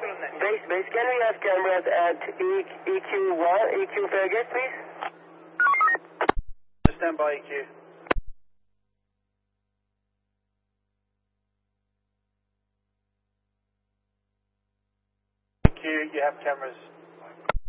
Base, can we have cameras at EQ1, EQ Fairgate, please? Stand by EQ. EQ, you have cameras